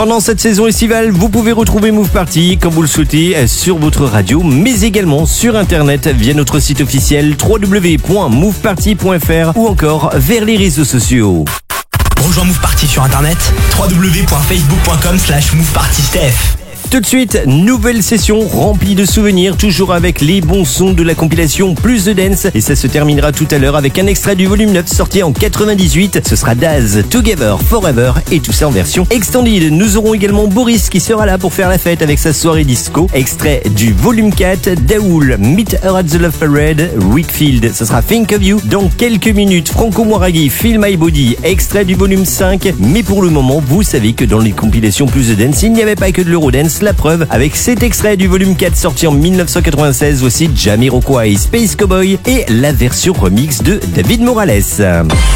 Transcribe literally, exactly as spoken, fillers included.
Pendant cette saison estivale, vous pouvez retrouver Move Party comme vous le souhaitez sur votre radio, mais également sur internet via notre site officiel w w w point move party point f r ou encore vers les réseaux sociaux. Rejoins Move Party sur internet w w w point facebook point com slash move party steph. Tout de suite, nouvelle session remplie de souvenirs, toujours avec les bons sons de la compilation Plus de Dance. Et ça se terminera tout à l'heure avec un extrait du volume neuf sorti en quatre-vingt-dix-huit. Ce sera Daz, Together, Forever et tout ça en version extended. Nous aurons également Boris qui sera là pour faire la fête avec sa soirée disco. Extrait du volume quatre, Daoul, Meet Her at the Love Parade, Wakefield. Ce sera Think of You. Dans quelques minutes, Franco Moiraghi, Feel My Body, extrait du volume cinq. Mais pour le moment, vous savez que dans les compilations Plus de Dance, il n'y avait pas que de l'Eurodance. La preuve avec cet extrait du volume quatre sorti en mille neuf cent quatre-vingt-seize, voici Jamiroquai, Space Cowboy et la version remix de David Morales.